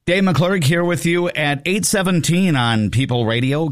Dave McClurg here with you at 8:17 on People Radio,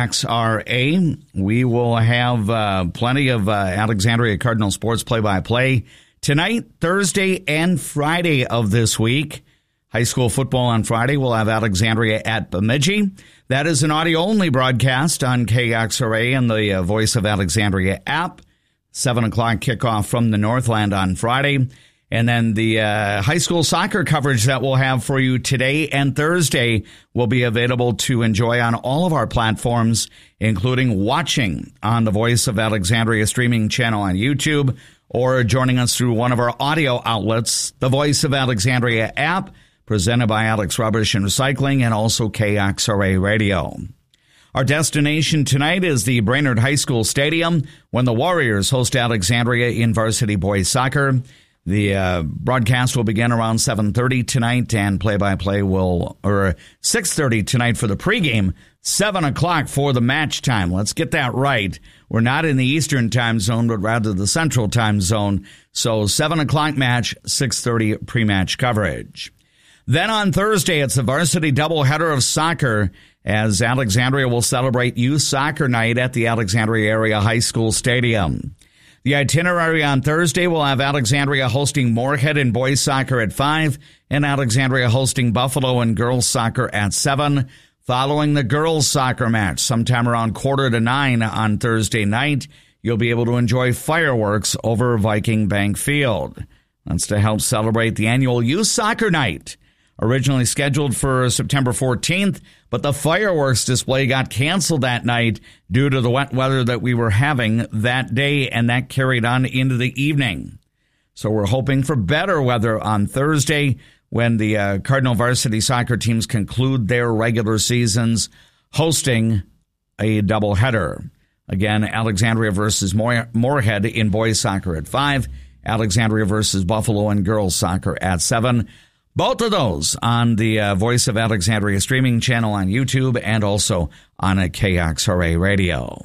KXRA. We will have plenty of Alexandria Cardinal sports play-by-play tonight, Thursday, and Friday of this week. High school football on Friday. We'll have Alexandria at Bemidji. That is an audio-only broadcast on KXRA and the Voice of Alexandria app. 7 o'clock kickoff from the Northland on Friday. And then the high school soccer coverage that we'll have for you today and Thursday will be available to enjoy on all of our platforms, including watching on the Voice of Alexandria streaming channel on YouTube or joining us through one of our audio outlets, the Voice of Alexandria app, presented by Alex Rubbish and Recycling, and also KXRA Radio. Our destination tonight is the Brainerd High School Stadium when the Warriors host Alexandria in varsity boys soccer. The broadcast will begin around 7:30 tonight, and play-by-play will, or 6:30 tonight for the pregame, 7 o'clock for the match time. Let's get that right. We're not in the Eastern time zone, but rather the Central time zone. So 7 o'clock match, 6:30 pre-match coverage. Then on Thursday, it's the varsity doubleheader of soccer as Alexandria will celebrate Youth Soccer Night at the Alexandria Area High School Stadium. The itinerary on Thursday will have Alexandria hosting Moorhead in boys soccer at 5 and Alexandria hosting Buffalo in girls soccer at 7. Following the girls soccer match sometime around 8:45 on Thursday night, you'll be able to enjoy fireworks over Viking Bank Field. That's to help celebrate the annual Youth Soccer Night. Originally scheduled for September 14th, but the fireworks display got canceled that night due to the wet weather that we were having that day, and that carried on into the evening. So we're hoping for better weather on Thursday when the Cardinal varsity soccer teams conclude their regular seasons, hosting a doubleheader. Again, Alexandria versus Moorhead in boys soccer at 5, Alexandria versus Buffalo in girls soccer at 7. Both of those on the Voice of Alexandria streaming channel on YouTube and also on a KXRA radio.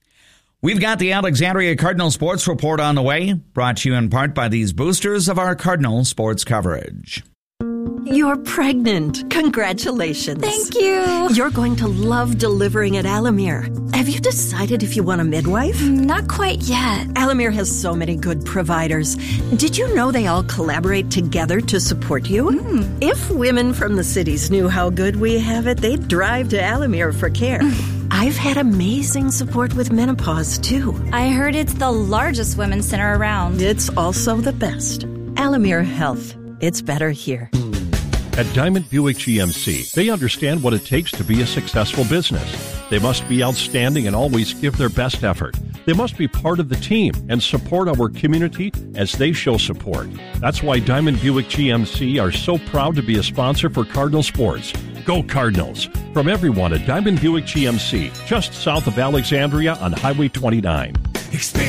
We've got the Alexandria Cardinal Sports Report on the way, brought to you in part by these boosters of our Cardinal sports coverage. You're pregnant. Congratulations. Thank you. You're going to love delivering at Alamere. Have you decided if you want a midwife? Not quite yet. Alamere has so many good providers. Did you know they all collaborate together to support you? If women from the cities knew how good we have it, they'd drive to Alamere for care. I've had amazing support with menopause, too. I heard it's the largest women's center around. It's also the best. Alamere Health. It's better here. At Diamond Buick GMC, they understand what it takes to be a successful business. They must be outstanding and always give their best effort. They must be part of the team and support our community as they show support. That's why Diamond Buick GMC are so proud to be a sponsor for Cardinal Sports. Go Cardinals! From everyone at Diamond Buick GMC, just south of Alexandria on Highway 29.